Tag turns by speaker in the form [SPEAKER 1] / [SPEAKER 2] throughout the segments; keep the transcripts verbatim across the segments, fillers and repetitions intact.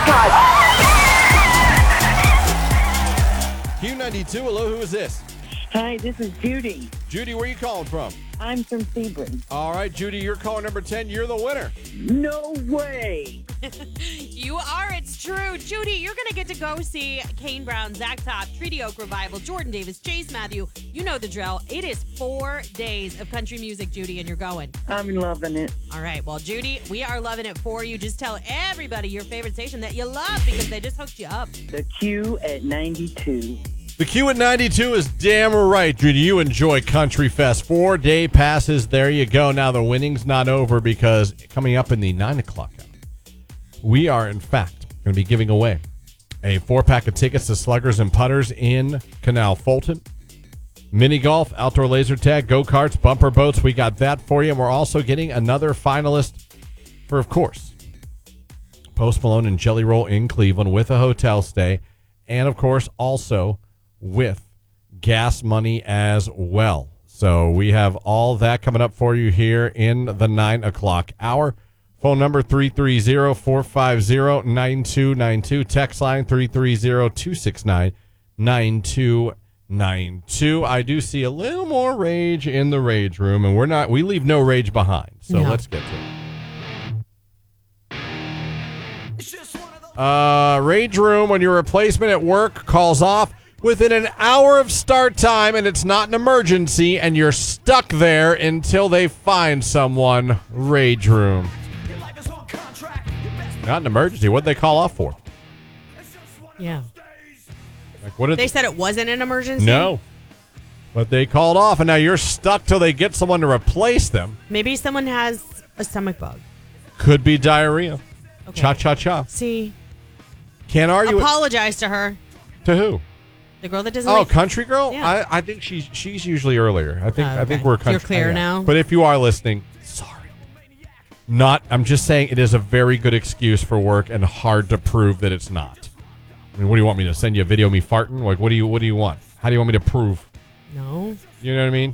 [SPEAKER 1] Q ninety-two, hello, who is this?
[SPEAKER 2] Hi, this is Judy.
[SPEAKER 1] Judy, where are you calling from?
[SPEAKER 2] I'm from Sebring.
[SPEAKER 1] All right, Judy, you're caller number ten. You're the winner.
[SPEAKER 2] No way.
[SPEAKER 3] You are. It's true. Judy, you're going to get to go see Kane Brown, Zach Top, Treaty Oak Revival, Jordan Davis, Chase Matthew. You know the drill. It is four days of country music, Judy, and you're going.
[SPEAKER 2] I'm loving it.
[SPEAKER 3] All right. Well, Judy, we are loving it for you. Just tell everybody your favorite station that you love because they just hooked you up.
[SPEAKER 2] The Q at ninety-two.
[SPEAKER 1] The Q at ninety-two is damn right, Judy. You enjoy Country Fest. Four day passes. There you go. Now the winning's not over because coming up in the nine o'clock hour, we are, in fact, going to be giving away a four-pack of tickets to Sluggers and Putters in Canal Fulton. Mini golf, outdoor laser tag, go-karts, bumper boats. We got that for you. And we're also getting another finalist for, of course, Post Malone and Jelly Roll in Cleveland with a hotel stay. And, of course, also with gas money as well. So we have all that coming up for you here in the nine o'clock hour. Phone number three three zero, four five zero, nine two nine two. Text line three three zero, two six nine, nine two nine two. I do see a little more rage in the rage room, and we're not, we leave no rage behind. So
[SPEAKER 3] No.
[SPEAKER 1] let's get to it. Uh, rage room, when your replacement at work calls off within an hour of start time and it's not an emergency and you're stuck there until they find someone. Rage room. Not an emergency. What'd they call off for?
[SPEAKER 3] Yeah.
[SPEAKER 1] Like, what did
[SPEAKER 3] They said it wasn't an emergency?
[SPEAKER 1] No. But they called off, and now you're stuck till they get someone to replace them.
[SPEAKER 3] Maybe someone has a stomach bug.
[SPEAKER 1] Could be diarrhea.
[SPEAKER 3] Okay.
[SPEAKER 1] Cha-cha-cha.
[SPEAKER 3] See,
[SPEAKER 1] Can't argue it.
[SPEAKER 3] apologize to her.
[SPEAKER 1] To who?
[SPEAKER 3] The girl that doesn't
[SPEAKER 1] Oh,
[SPEAKER 3] like-
[SPEAKER 1] country girl?
[SPEAKER 3] Yeah.
[SPEAKER 1] I, I think she's she's usually earlier. I think
[SPEAKER 3] Oh,
[SPEAKER 1] I think
[SPEAKER 3] okay.
[SPEAKER 1] we're
[SPEAKER 3] So
[SPEAKER 1] country.
[SPEAKER 3] you're clear
[SPEAKER 1] yeah.
[SPEAKER 3] now?
[SPEAKER 1] But if you are listening, sorry. Not. I'm just saying it is a very good excuse for work and hard to prove that it's not. I mean, what do you want me to send you a video of me farting? Like, what do you what do you want? How do you want me to prove?
[SPEAKER 3] No.
[SPEAKER 1] You know what I mean?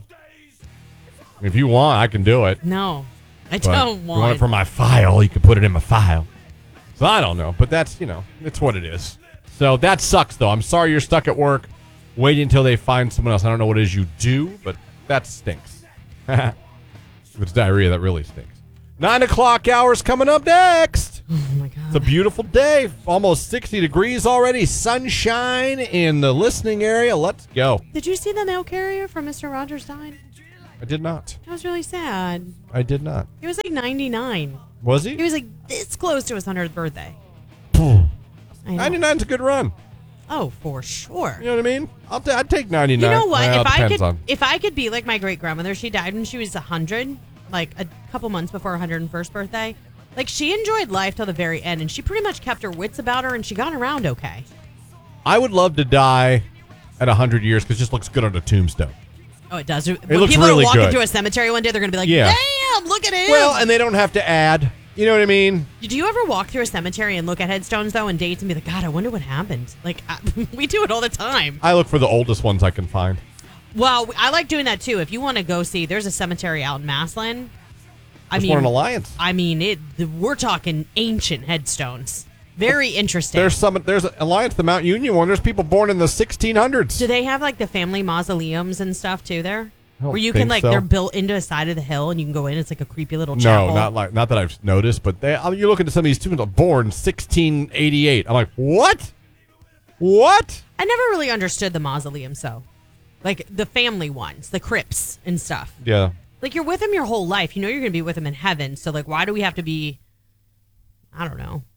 [SPEAKER 1] If you want, I can do it.
[SPEAKER 3] No. I
[SPEAKER 1] But
[SPEAKER 3] don't
[SPEAKER 1] if you
[SPEAKER 3] want,
[SPEAKER 1] want it for my file, you can put it in my file. So I don't know, but that's, you know, it's what it is. So that sucks, though. I'm sorry you're stuck at work waiting until they find someone else. I don't know what it is you do, but that stinks. If it's diarrhea, that really stinks. Nine o'clock hours coming up next.
[SPEAKER 3] Oh, my God.
[SPEAKER 1] It's a beautiful day. Almost sixty degrees already. Sunshine in the listening area. Let's go.
[SPEAKER 3] Did you see the mail carrier from Mister Rogers died?
[SPEAKER 1] I did not.
[SPEAKER 3] That was really sad.
[SPEAKER 1] I did not.
[SPEAKER 3] He was like ninety-nine.
[SPEAKER 1] Was he?
[SPEAKER 3] He was like this close to his hundredth birthday. I know.
[SPEAKER 1] ninety-nine's a good run.
[SPEAKER 3] Oh, for sure.
[SPEAKER 1] You know what I mean? I'll t- I'd take ninety-nine.
[SPEAKER 3] You know what?
[SPEAKER 1] Well,
[SPEAKER 3] if I
[SPEAKER 1] depends
[SPEAKER 3] could,
[SPEAKER 1] on.
[SPEAKER 3] if I could be like my great grandmother, she died when she was a hundred, like a couple months before her hundred and first birthday. Like she enjoyed life till the very end, and she pretty much kept her wits about her, and she got around okay.
[SPEAKER 1] I would love to die at one hundred years because it just looks good on a tombstone.
[SPEAKER 3] Oh, it does. It
[SPEAKER 1] looks
[SPEAKER 3] people
[SPEAKER 1] really
[SPEAKER 3] are walking
[SPEAKER 1] good.
[SPEAKER 3] through a cemetery one day, they're gonna be like,
[SPEAKER 1] Yeah.
[SPEAKER 3] "Damn, look at him!"
[SPEAKER 1] Well, and they don't have to add. You know what I mean?
[SPEAKER 3] Did you ever walk through a cemetery and look at headstones though and dates and be like, God, I wonder what happened? Like I, we do it all the time.
[SPEAKER 1] I look for the oldest ones I can find.
[SPEAKER 3] Well, I like doing that too. If you want to go see, there's a cemetery out in Massland. I
[SPEAKER 1] There's
[SPEAKER 3] mean,
[SPEAKER 1] one in Alliance.
[SPEAKER 3] I mean, it. The, we're talking ancient headstones. Very interesting.
[SPEAKER 1] There's some. There's Alliance, the Mount Union one. There's people born in the sixteen hundreds.
[SPEAKER 3] Do they have like the family mausoleums and stuff too there?
[SPEAKER 1] I don't
[SPEAKER 3] Where you
[SPEAKER 1] think
[SPEAKER 3] can like
[SPEAKER 1] so.
[SPEAKER 3] they're built into a side of the hill and you can go in. It's like a creepy little
[SPEAKER 1] No,
[SPEAKER 3] chapel.
[SPEAKER 1] not like not that I've noticed, but they. I mean, you look into some of these students born sixteen eighty-eight. I'm like, what? What?
[SPEAKER 3] I never really understood the mausoleums though, like the family ones, the crypts and stuff.
[SPEAKER 1] Yeah.
[SPEAKER 3] Like you're with him your whole life. You know you're gonna be with him in heaven. So like, why do we have to be? I don't know.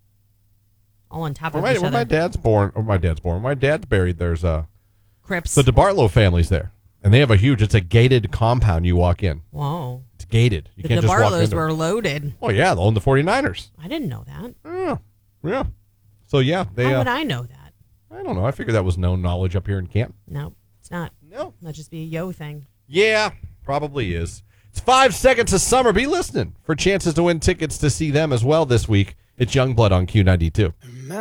[SPEAKER 3] All on top
[SPEAKER 1] Where
[SPEAKER 3] of
[SPEAKER 1] my,
[SPEAKER 3] each
[SPEAKER 1] where
[SPEAKER 3] other.
[SPEAKER 1] my dad's born, or my dad's born, my dad's buried. There's uh,
[SPEAKER 3] Crypts.
[SPEAKER 1] the DeBartolo family's there, and they have a huge. It's a gated compound. You walk in.
[SPEAKER 3] Whoa.
[SPEAKER 1] It's gated. You
[SPEAKER 3] The
[SPEAKER 1] can't just walk
[SPEAKER 3] DeBarlos
[SPEAKER 1] into.
[SPEAKER 3] were loaded.
[SPEAKER 1] Oh yeah, they own the forty-niners.
[SPEAKER 3] I didn't know that.
[SPEAKER 1] Yeah, yeah. So yeah, they.
[SPEAKER 3] How
[SPEAKER 1] Uh,
[SPEAKER 3] would I know that?
[SPEAKER 1] I don't know. I figured that was known knowledge up here in Canton.
[SPEAKER 3] No, it's not.
[SPEAKER 1] No.
[SPEAKER 3] That'd just be a yo thing.
[SPEAKER 1] Yeah, probably is. It's five seconds of summer. Be listening for chances to win tickets to see them as well this week. It's Youngblood on Q ninety-two.